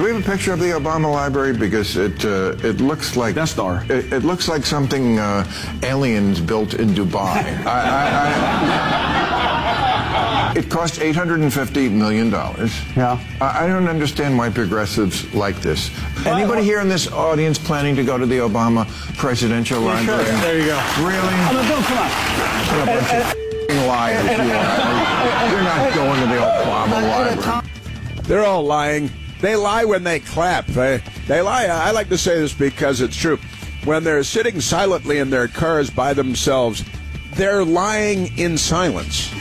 we have a picture of the Obama Library? Because it looks like Death Star. It looks like something aliens built in Dubai. It cost $850 million. Yeah. I don't understand why progressives like this. Anybody here in this audience planning to go to the Obama presidential library? Sure. There you go. Really? Bill, come on. What a bunch of liars you are. You're not going to the Obama library. They're all lying. They lie when they clap. They lie. I like to say this because it's true. When they're sitting silently in their cars by themselves, they're lying in silence.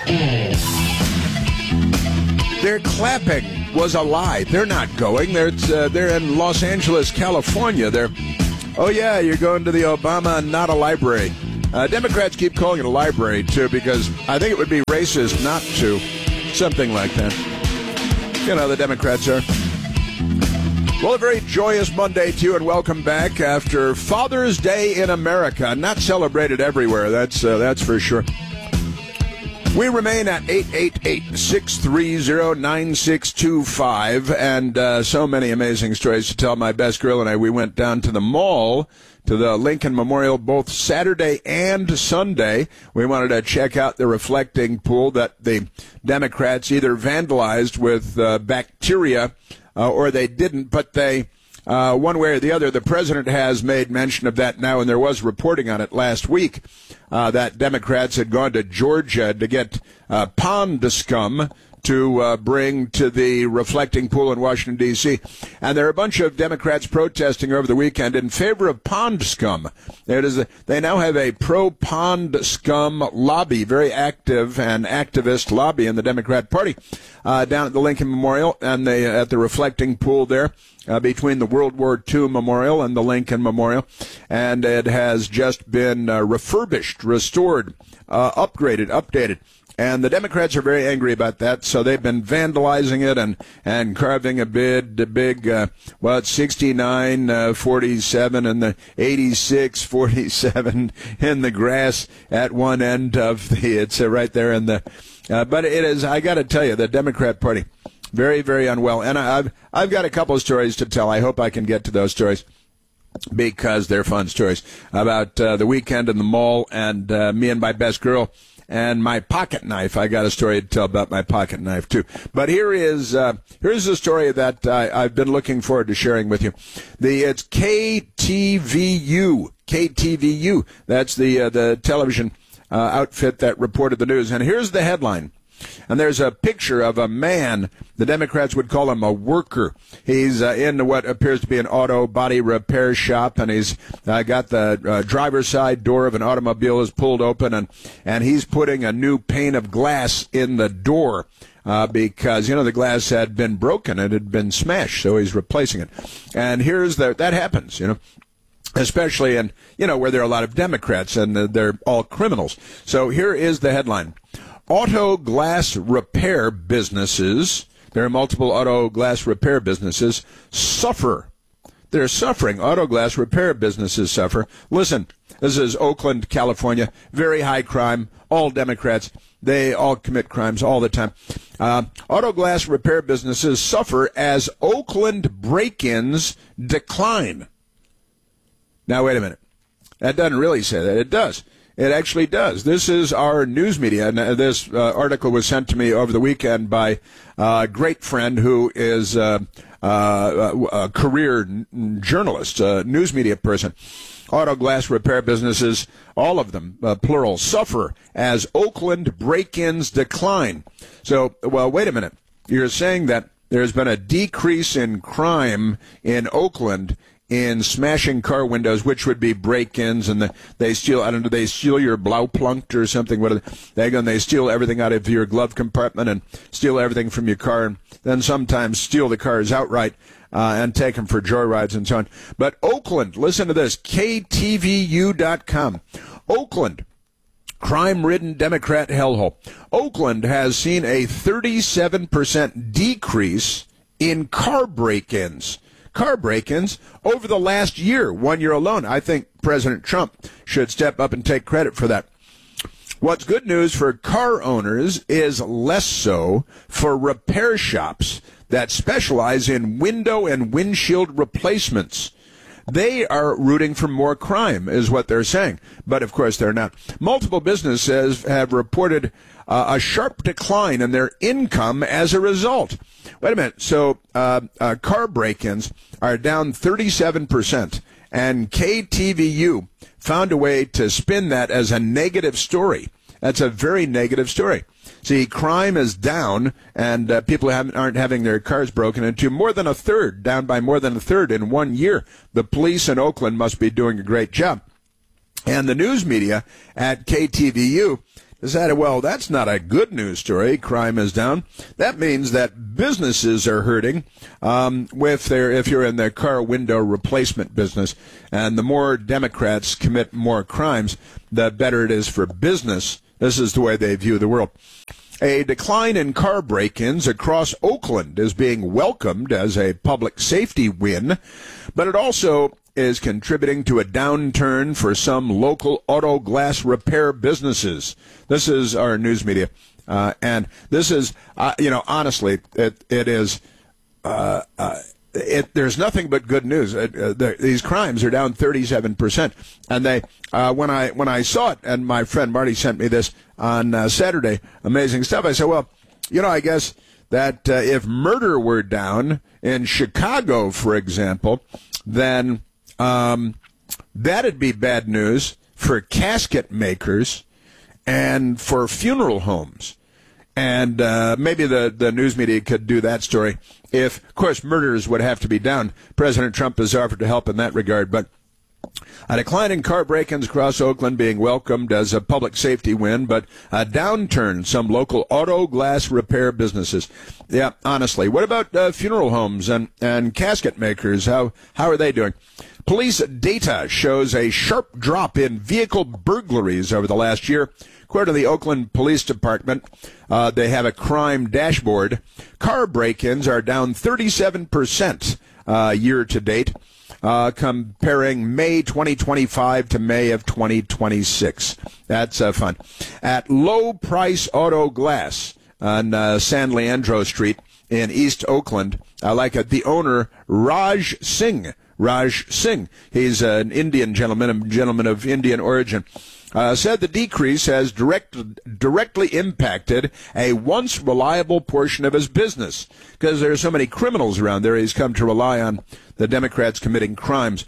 Their clapping was a lie. They're not going. They're in Los Angeles, California. Oh, yeah, you're going to the Obama, not a library. Democrats keep calling it a library, too, because I think it would be racist not to. Something like that. You know, the Democrats are. Well, a very joyous Monday to you, and welcome back after Father's Day in America. Not celebrated everywhere, that's for sure. We remain at 888-630-9625, and so many amazing stories to tell. My best girl and I, we went down to the mall, to the Lincoln Memorial, both Saturday and Sunday. We wanted to check out the reflecting pool that the Democrats either vandalized with bacteria or they didn't, but they, one way or the other, the president has made mention of that now, and there was reporting on it last week that Democrats had gone to Georgia to get pond scum to bring to the reflecting pool in Washington, D.C. And there are a bunch of Democrats protesting over the weekend in favor of pond scum. They now have a pro-pond scum lobby, very active and activist lobby in the Democrat Party down at the Lincoln Memorial and at the reflecting pool there. Between the World War II Memorial and the Lincoln Memorial, and it has just been refurbished, restored, upgraded, updated. And the Democrats are very angry about that, so they've been vandalizing it and carving a big, it's 69-47 and the 86-47 in the grass at one end of it's right there in the, but it is, I got to tell you, the Democrat Party, very, very unwell. And I've got a couple of stories to tell. I hope I can get to those stories because they're fun stories about the weekend in the mall and me and my best girl and my pocket knife. I got a story to tell about my pocket knife too. But here's a story that I've been looking forward to sharing with you. It's KTVU. KTVU. That's the television outfit that reported the news. And here's the headline. And there's a picture of a man, the Democrats would call him a worker. He's in what appears to be an auto body repair shop, and he's got the driver's side door of an automobile is pulled open, and he's putting a new pane of glass in the door because, the glass had been broken. It had been smashed, so he's replacing it. And that happens, especially in, where there are a lot of Democrats, and they're all criminals. So here is the headline. Auto glass repair businesses, there are multiple auto glass repair businesses, suffer. They're suffering. Auto glass repair businesses suffer. Listen, this is Oakland, California, very high crime, all Democrats. They all commit crimes all the time. Auto glass repair businesses suffer as Oakland break-ins decline. Now, wait a minute. That doesn't really say that. It does. It actually does. This is our news media, and this article was sent to me over the weekend by a great friend who is a career journalist, a news media person. Auto glass repair businesses, all of them, plural, suffer as Oakland break-ins decline. So, well, wait a minute. You're saying that there's been a decrease in crime in Oakland in smashing car windows, which would be break-ins, and they steal, I don't know, they steal your Blaupunkt or something. What are they steal everything out of your glove compartment and steal everything from your car, and then sometimes steal the cars outright and take them for joyrides and so on. But Oakland, listen to this, KTVU.com. Oakland, crime-ridden Democrat hellhole. Oakland has seen a 37% decrease in car break-ins. Car break-ins over the last year, 1 year alone. I think President Trump should step up and take credit for that. What's good news for car owners is less so for repair shops that specialize in window and windshield replacements. They are rooting for more crime, is what they're saying. But, of course, they're not. Multiple businesses have reported a sharp decline in their income as a result. Wait a minute. So car break-ins are down 37%, and KTVU found a way to spin that as a negative story. That's a very negative story. See, crime is down, and people aren't having their cars broken into more than a third, down by more than a third in 1 year. The police in Oakland must be doing a great job. And the news media at KTVU decided, well, that's not a good news story. Crime is down. That means that businesses are hurting if you're in the car window replacement business. And the more Democrats commit more crimes, the better it is for business. This is the way they view the world. A decline in car break-ins across Oakland is being welcomed as a public safety win, but it also is contributing to a downturn for some local auto glass repair businesses. This is our news media. And this is, honestly, it is... there's nothing but good news. These crimes are down 37%, and they when I saw it, and my friend Marty sent me this on Saturday, amazing stuff. I said, well, I guess that if murder were down in Chicago, for example, then that'd be bad news for casket makers and for funeral homes. And maybe the news media could do that story. If, of course, murders would have to be down. President Trump has offered to help in that regard. But a decline in car break-ins across Oakland being welcomed as a public safety win, but a downturn some local auto glass repair businesses. Yeah, honestly. What about funeral homes and casket makers? How are they doing? Police data shows a sharp drop in vehicle burglaries over the last year. According to the Oakland Police Department, they have a crime dashboard. Car break-ins are down 37% year to date, comparing May 2025 to May of 2026. That's fun. At Low Price Auto Glass on San Leandro Street in East Oakland, I like it. The owner, Raj Singh. He's an Indian gentleman, a gentleman of Indian origin. Said the decrease has directly impacted a once reliable portion of his business because there are so many criminals around there. He's come to rely on the Democrats committing crimes.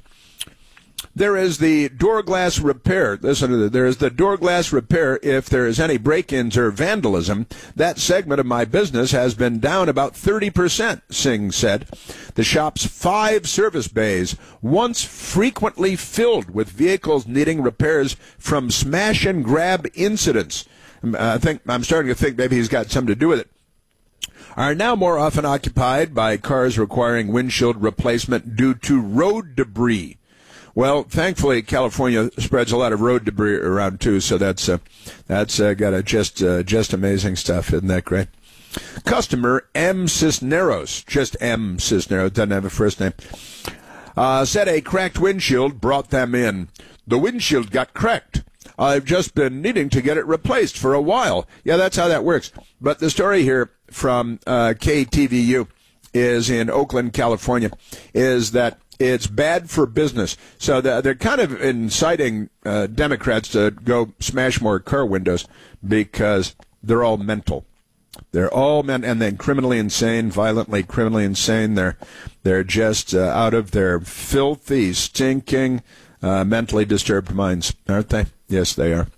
There is the door glass repair. Listen to this. There is the door glass repair if there is any break-ins or vandalism. That segment of my business has been down about 30%, Singh said. The shop's 5 service bays, once frequently filled with vehicles needing repairs from smash-and-grab incidents. I'm starting to think maybe he's got something to do with it. Are now more often occupied by cars requiring windshield replacement due to road debris. Well, thankfully, California spreads a lot of road debris around too, so that's got just amazing stuff. Isn't that great? Customer M. Cisneros, just M. Cisneros, doesn't have a first name, said a cracked windshield brought them in. The windshield got cracked. I've just been needing to get it replaced for a while. Yeah, that's how that works. But the story here from KTVU is in Oakland, California, is that it's bad for business. So they're kind of inciting Democrats to go smash more car windows because they're all mental. They're all men, and then criminally insane, violently criminally insane. They're just out of their filthy, stinking, mentally disturbed minds, aren't they? Yes, they are.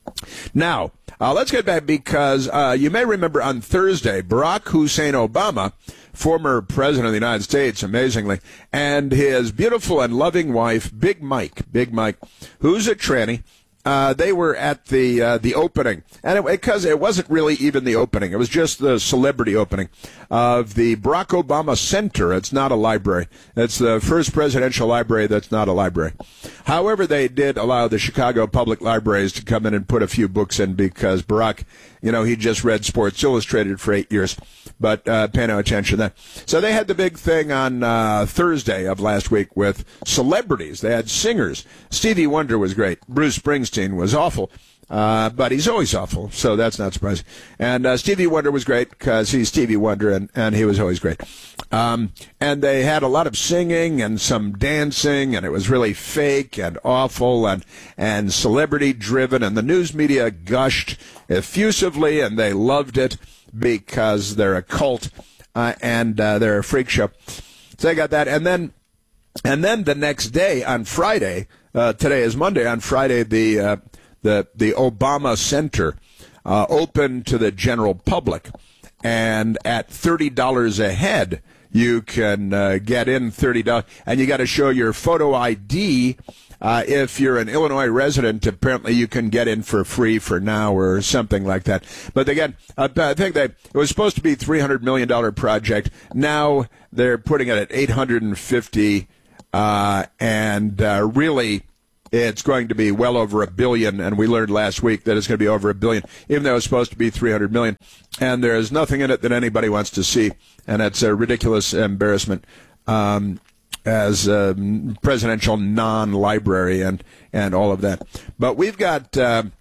Now, let's get back because you may remember on Thursday, Barack Hussein Obama, former president of the United States, amazingly, and his beautiful and loving wife, Big Mike, who's a tranny. They were at the opening, and because it wasn't really even the opening, it was just the celebrity opening of the Barack Obama Center. It's not a library. It's the first presidential library that's not a library. However, they did allow the Chicago Public Libraries to come in and put a few books in because Barack, he just read Sports Illustrated for 8 years. but pay no attention to that. So they had the big thing on Thursday of last week with celebrities. They had singers. Stevie Wonder was great. Bruce Springsteen was awful. But he's always awful, so that's not surprising. And Stevie Wonder was great because he's Stevie Wonder, and he was always great. And they had a lot of singing and some dancing, and it was really fake and awful and celebrity-driven, and the news media gushed effusively, and they loved it because they're a cult and they're a freak show. So they got that. And then the next day, on Friday, today is Monday, on Friday, the Obama Center open to the general public, and at $30 a head, you can get in $30, and you got to show your photo ID. If you're an Illinois resident, apparently you can get in for free for now or something like that. But again, I think it was supposed to be $300 million project. Now they're putting it at $850, and really, it's going to be well over $1 billion, and we learned last week that it's going to be over $1 billion, even though it's supposed to be $300 million. And there's nothing in it that anybody wants to see, and it's a ridiculous embarrassment as a presidential non-library and all of that. But we've got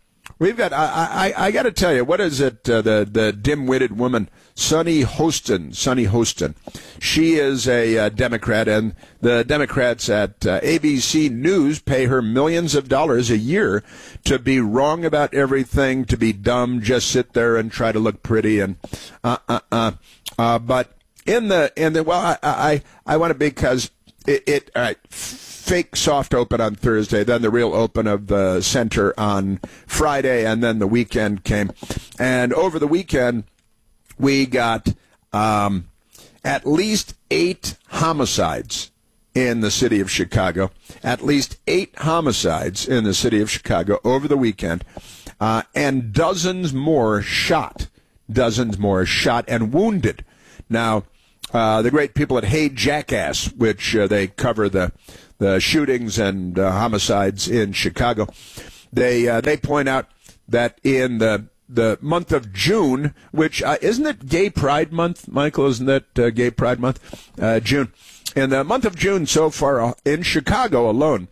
I got to tell you, what is it? The dim-witted woman, Sunny Hostin. She is a Democrat, and the Democrats at ABC News pay her millions of dollars a year to be wrong about everything, to be dumb, just sit there and try to look pretty, and but in the well, I want to, because it all right. Fake soft open on Thursday, then the real open of the center on Friday, and then the weekend came. And over the weekend, we got at least 8 homicides in the city of Chicago. At least 8 homicides in the city of Chicago over the weekend, and dozens more shot and wounded. Now, the great people at Hey Jackass, which they cover the shootings and homicides in Chicago, they point out that in the month of June, which isn't it Gay Pride Month, Michael? Isn't that Gay Pride Month? June. In the month of June so far in Chicago alone,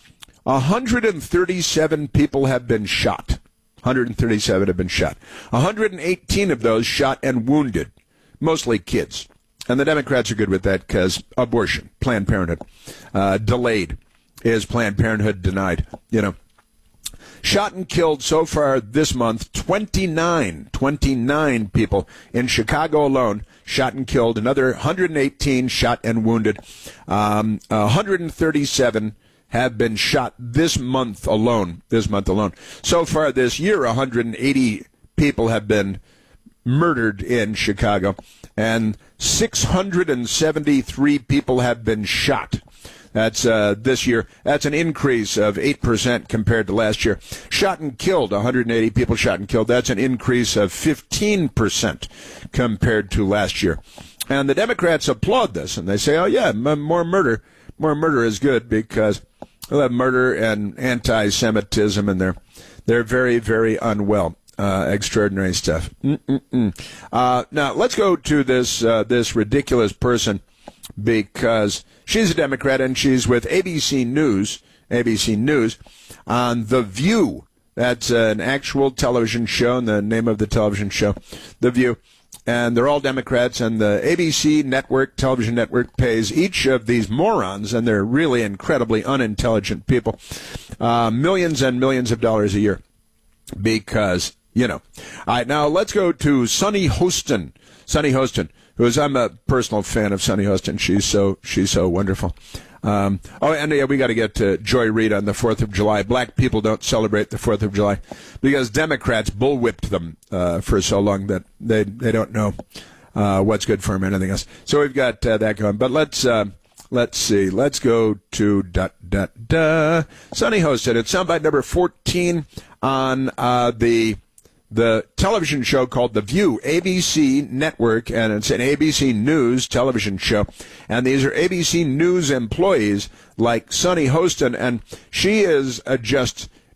137 people have been shot. 137 have been shot. 118 of those shot and wounded, mostly kids. And the Democrats are good with that because abortion, Planned Parenthood, delayed. Is Planned Parenthood denied? You know, shot and killed so far this month, 29 people in Chicago alone shot and killed. Another 118 shot and wounded. 137 have been shot this month alone. So far this year, 180 people have been murdered in Chicago, and 673 people have been shot. That's this year. That's an increase of 8% compared to last year. Shot and killed, 180 people shot and killed. That's an increase of 15% compared to last year. And the Democrats applaud this, and they say, oh, yeah, more murder. More murder is good because we'll have murder and anti-Semitism, and they're very, very unwell. Extraordinary stuff. Now let's go to this ridiculous person, because she's a Democrat and she's with ABC News on The View. That's an actual television show, and the name of the television show, The View. And they're all Democrats, and the ABC network, television network, pays each of these morons, and they're really incredibly unintelligent people, millions and millions of dollars a year, because, you know. All right, now let's go to Sunny Hostin, I'm a personal fan of Sunny Hostin. She's so wonderful. And yeah, we got to get to Joy Reid on the 4th of July. Black people don't celebrate the 4th of July because Democrats bullwhipped them for so long that they don't know what's good for them and anything else. So we've got that going. But let's see. Let's go to Sunny Hostin. It's soundbite number 14 on the television show called The View, ABC Network, and it's an ABC News television show. And these are ABC News employees like Sunny Hostin, and she is just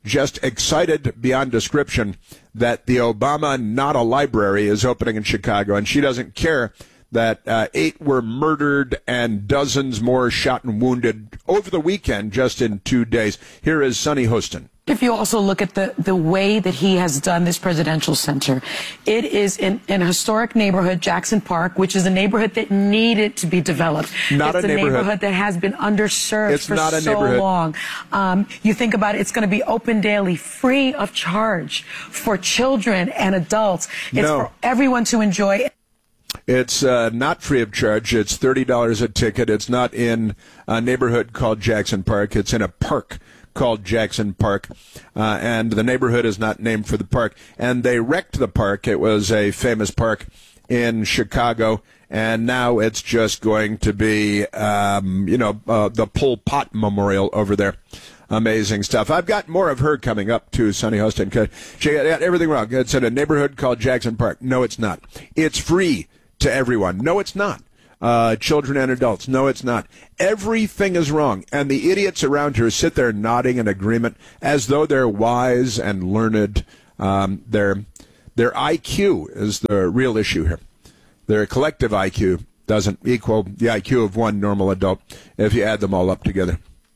just excited beyond description that the Obama Not a Library is opening in Chicago, and she doesn't care that 8 were murdered and dozens more shot and wounded over the weekend just in 2 days. Here is Sunny Hostin. If you also look at the way that he has done this presidential center, it is in a historic neighborhood, Jackson Park, which is a neighborhood that needed to be developed. Not it's a neighborhood that has been underserved for so long. You think about it, it's going to be open daily, free of charge for children and adults. It's for everyone to enjoy. It's not free of charge. It's $30 a ticket. It's not in a neighborhood called Jackson Park. It's in a park called Jackson Park, and the neighborhood is not named for the park. And they wrecked the park. It was a famous park in Chicago, and now it's just going to be, the Pol Pot Memorial over there. Amazing stuff. I've got more of her coming up, too, Sunny Hostin. She got everything wrong. It's in a neighborhood called Jackson Park. No, it's not. It's free to everyone. No, it's not. Children and adults. No, it's not. Everything is wrong. And the idiots around her sit there nodding in agreement as though they're wise and learned. Their IQ is the real issue here. Their collective IQ doesn't equal the IQ of one normal adult if you add them all up together.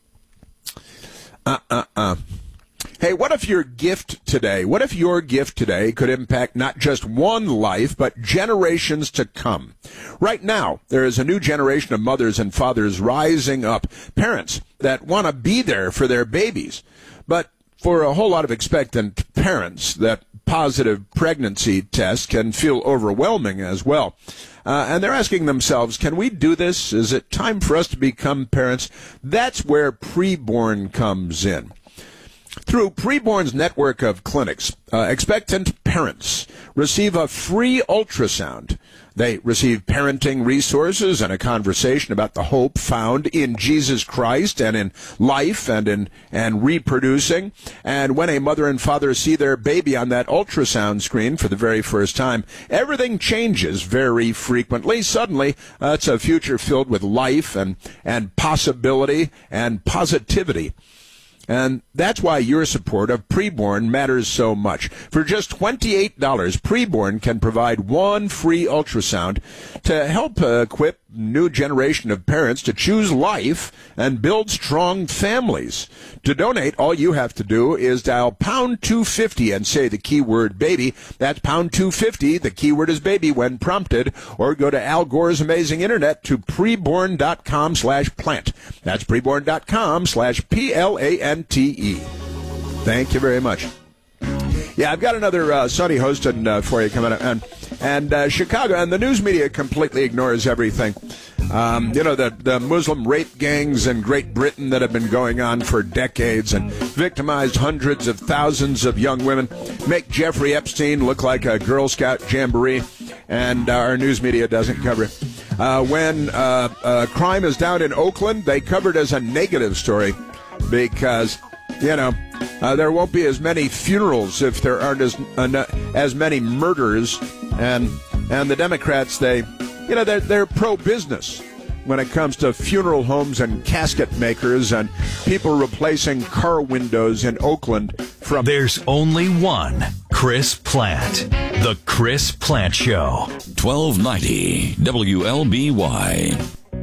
Hey, what if your gift today could impact not just one life, but generations to come? Right now, there is a new generation of mothers and fathers rising up, parents that want to be there for their babies. But for a whole lot of expectant parents, that positive pregnancy test can feel overwhelming as well. And they're asking themselves, can we do this? Is it time for us to become parents? That's where Preborn comes in. Through Preborn's network of clinics, expectant parents receive a free ultrasound. They receive parenting resources and a conversation about the hope found in Jesus Christ and in life and reproducing. And when a mother and father see their baby on that ultrasound screen for the very first time, everything changes very frequently. Suddenly, it's a future filled with life and possibility and positivity. And that's why your support of Preborn matters so much. For just $28, Preborn can provide one free ultrasound to help equip new generation of parents to choose life and build strong families. To donate, all you have to do is dial pound 250 and say the keyword baby. That's pound 250. The keyword is baby when prompted, or go to Al Gore's amazing internet to preborn.com/plant. That's preborn.com/PLANTE. Thank you very much. Yeah, I've got another Sunny Hostin for you coming up. And Chicago, and the news media completely ignores everything. The Muslim rape gangs in Great Britain that have been going on for decades and victimized hundreds of thousands of young women, make Jeffrey Epstein look like a Girl Scout jamboree, and our news media doesn't cover it. When crime is down in Oakland, they cover it as a negative story because, there won't be as many funerals if there aren't as many murders, and the Democrats, they're pro-business when it comes to funeral homes and casket makers and people replacing car windows in Oakland. There's only one Chris Plant, The Chris Plant Show. 1290 WLBY.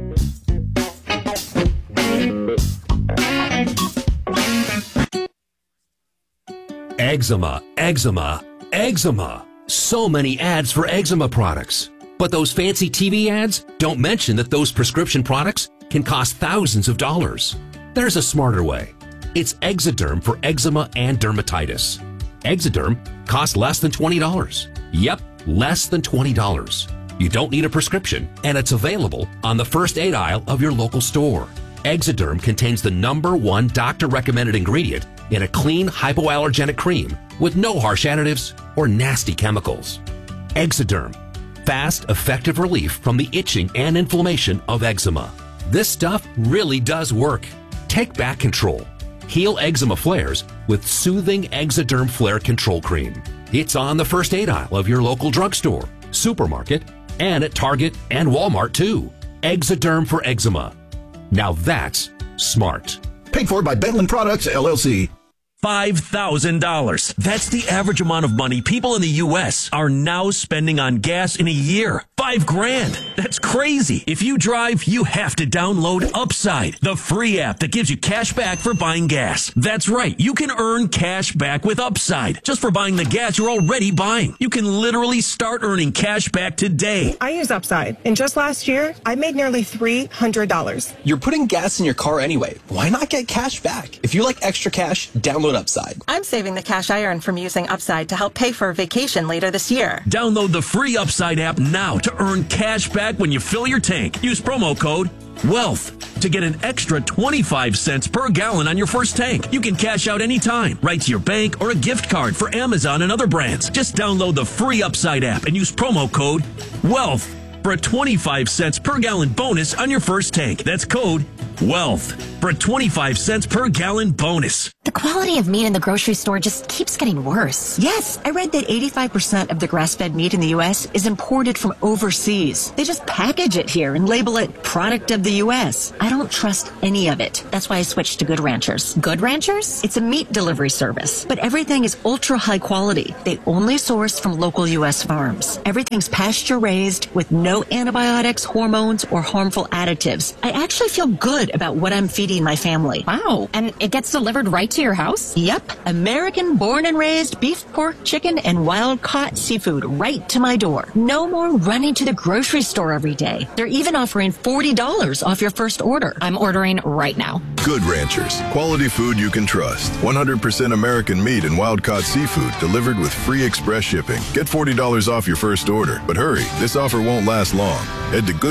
Eczema, eczema, eczema. So many ads for eczema products. But those fancy TV ads don't mention that those prescription products can cost thousands of dollars. There's a smarter way. It's Exoderm for eczema and dermatitis. Exoderm costs less than $20. Yep, less than $20. You don't need a prescription, and it's available on the first aid aisle of your local store. Exoderm contains the #1 doctor-recommended ingredient in a clean, hypoallergenic cream with no harsh additives or nasty chemicals. Exoderm. Fast, effective relief from the itching and inflammation of eczema. This stuff really does work. Take back control. Heal eczema flares with soothing Exoderm Flare Control Cream. It's on the first aid aisle of your local drugstore, supermarket, and at Target and Walmart too. Exoderm for eczema. Now that's smart. Paid for by Bedlin Products, LLC. $5,000. That's the average amount of money people in the U.S. are now spending on gas in a year. $5,000. That's crazy. If you drive, you have to download Upside, the free app that gives you cash back for buying gas. That's right. You can earn cash back with Upside just for buying the gas you're already buying. You can literally start earning cash back today. I use Upside, and just last year, I made nearly $300. You're putting gas in your car anyway. Why not get cash back? If you like extra cash, download Upside. I'm saving the cash I earn from using Upside to help pay for a vacation later this year. Download the free Upside app now to earn cash back when you fill your tank. Use promo code WEALTH to get an extra 25 cents per gallon on your first tank. You can cash out anytime, right to your bank or a gift card for Amazon and other brands. Just download the free Upside app and use promo code WEALTH for a 25 cents per gallon bonus on your first tank. That's code WEALTH for a 25 cents per gallon bonus. The quality of meat in the grocery store just keeps getting worse. Yes, I read that 85% of the grass-fed meat in the U.S. is imported from overseas. They just package it here and label it product of the U.S. I don't trust any of it. That's why I switched to Good Ranchers. Good Ranchers? It's a meat delivery service, but everything is ultra high quality. They only source from local U.S. farms. Everything's pasture-raised with no antibiotics, hormones, or harmful additives. I actually feel good about what I'm feeding my family. Wow. And it gets delivered right to your house? Yep. American born and raised beef, pork, chicken, and wild-caught seafood right to my door. No more running to the grocery store every day. They're even offering $40 off your first order. I'm ordering right now. Good Ranchers. Quality food you can trust. 100% American meat and wild-caught seafood delivered with free express shipping. Get $40 off your first order. But hurry, this offer won't last long. Head to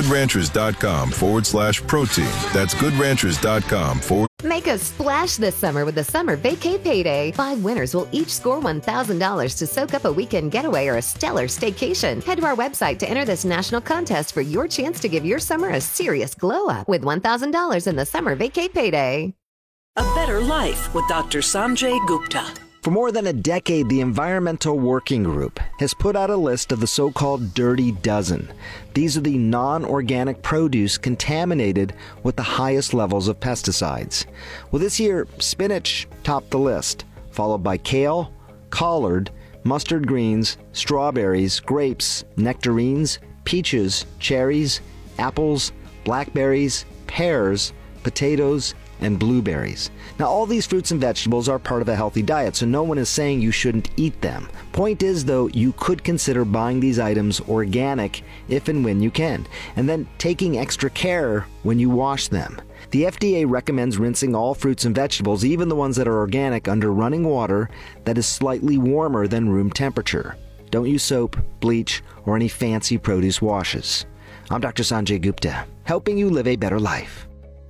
goodranchers.com/protein. That's goodranchers.com/. Make a splash this summer with the Summer Vacay Payday. 5 winners will each score $1,000 to soak up a weekend getaway or a stellar staycation. Head to our website to enter this national contest for your chance to give your summer a serious glow up with $1,000 in the Summer Vacay Payday. A Better Life with Dr. Sanjay Gupta. For more than a decade, the Environmental Working Group has put out a list of the so-called Dirty Dozen. These are the non-organic produce contaminated with the highest levels of pesticides. Well, this year, spinach topped the list, followed by kale, collard, mustard greens, strawberries, grapes, nectarines, peaches, cherries, apples, blackberries, pears, potatoes, and blueberries. Now, all these fruits and vegetables are part of a healthy diet, so no one is saying you shouldn't eat them. Point is, though, you could consider buying these items organic if and when you can, and then taking extra care when you wash them. The FDA recommends rinsing all fruits and vegetables, even the ones that are organic, under running water that is slightly warmer than room temperature. Don't use soap, bleach, or any fancy produce washes. I'm Dr. Sanjay Gupta, helping you live a better life.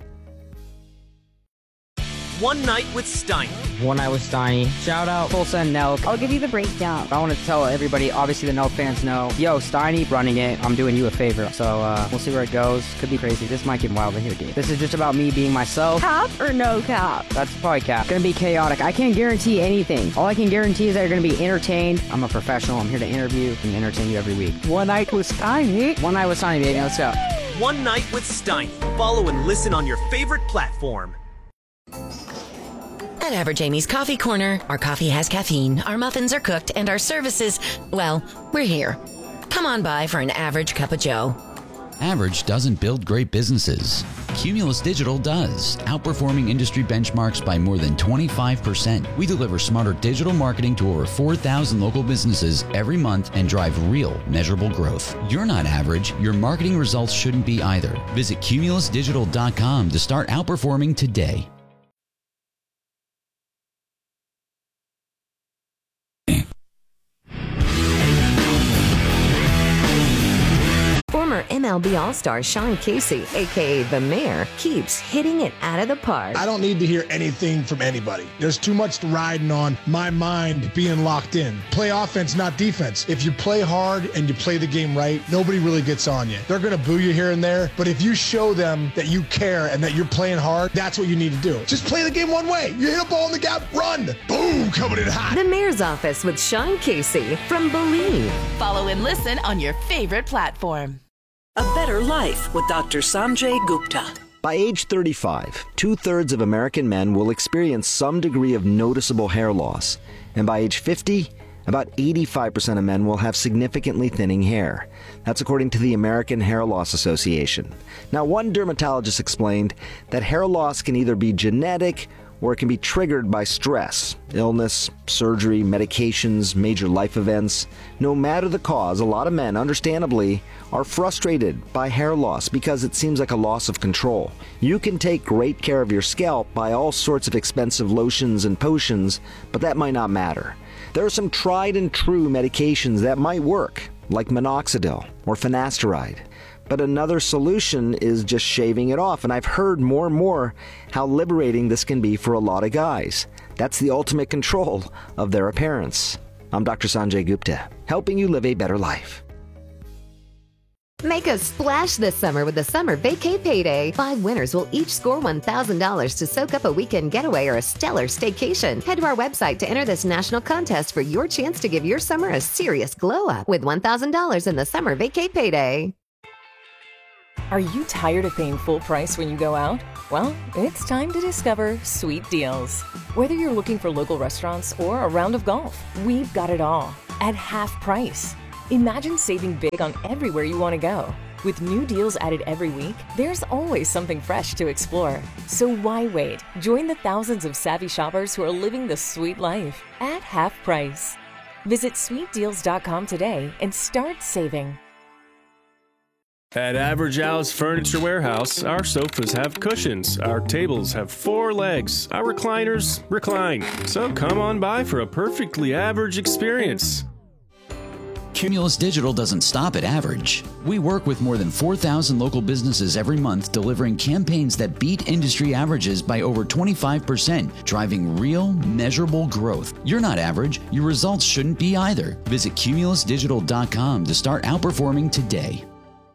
One Night with Steiny. One Night with Steiny. Shout out Full Send Nelk. I'll give you the breakdown. I want to tell everybody, obviously the Nelk fans know, yo, Steiny running it, I'm doing you a favor. So we'll see where it goes. Could be crazy. This might get wild in here, dude. This is just about me being myself. Cap or no cap? That's probably cap. Gonna be chaotic. I can't guarantee anything. All I can guarantee is that you're gonna be entertained. I'm a professional. I'm here to interview and entertain you every week. One Night with Steiny. One Night with Steiny, baby. Let's go. One Night with Steiny. Follow and listen on your favorite platform. At Average Amy's Coffee Corner, our coffee has caffeine, our muffins are cooked, and our services, well, we're here. Come on by for an average cup of joe. Average doesn't build great businesses. Cumulus Digital does, outperforming industry benchmarks by more than 25%. We deliver smarter digital marketing to over 4,000 local businesses every month and drive real, measurable growth. You're not average. Your marketing results shouldn't be either. Visit cumulusdigital.com to start outperforming today. Former MLB All-Star Sean Casey, a.k.a. The Mayor, keeps hitting it out of the park. I don't need to hear anything from anybody. There's too much riding on my mind being locked in. Play offense, not defense. If you play hard and you play the game right, nobody really gets on you. They're going to boo you here and there, but if you show them that you care and that you're playing hard, that's what you need to do. Just play the game one way. You hit a ball in the gap, run. Boom, coming in hot. The Mayor's Office with Sean Casey from Believe. Follow and listen on your favorite platform. A Better Life with Dr. Sanjay Gupta. By age 35, 2/3 of American men will experience some degree of noticeable hair loss. And by age 50, about 85% of men will have significantly thinning hair. That's according to the American Hair Loss Association. Now, one dermatologist explained that hair loss can either be genetic or it can be triggered by stress, illness, surgery, medications, major life events. No matter the cause, a lot of men, understandably, are frustrated by hair loss because it seems like a loss of control. You can take great care of your scalp by all sorts of expensive lotions and potions, but that might not matter. There are some tried and true medications that might work, like minoxidil or finasteride. But another solution is just shaving it off, and I've heard more and more how liberating this can be for a lot of guys. That's the ultimate control of their appearance. I'm Dr. Sanjay Gupta, helping you live a better life. Make a splash this summer with the Summer Vacay Payday. 5 winners will each score $1,000 to soak up a weekend getaway or a stellar staycation. Head to our website to enter this national contest for your chance to give your summer a serious glow up with $1,000 in the Summer Vacay Payday. Are you tired of paying full price when you go out? Well, it's time to discover Sweet Deals. Whether you're looking for local restaurants or a round of golf, we've got it all at half price. Imagine saving big on everywhere you want to go. With new deals added every week, there's always something fresh to explore. So why wait? Join the thousands of savvy shoppers who are living the sweet life at half price. Visit sweetdeals.com today and start saving. At Average Al's Furniture Warehouse, our sofas have cushions, our tables have 4 legs, our recliners recline. So come on by for a perfectly average experience. Cumulus Digital doesn't stop at average. We work with more than 4,000 local businesses every month, delivering campaigns that beat industry averages by over 25%, driving real, measurable growth. You're not average. Your results shouldn't be either. Visit cumulusdigital.com to start outperforming today.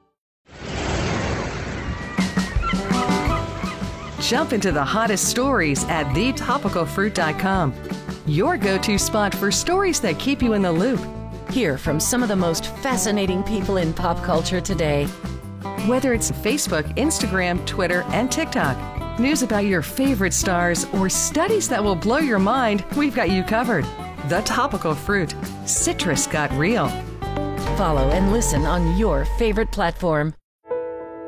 Jump into the hottest stories at thetopicalfruit.com. Your go-to spot for stories that keep you in the loop. Hear from some of the most fascinating people in pop culture today. Whether it's Facebook, Instagram, Twitter, and TikTok, news about your favorite stars, or studies that will blow your mind, we've got you covered. The Topical Fruit. Citrus got real. Follow and listen on your favorite platform.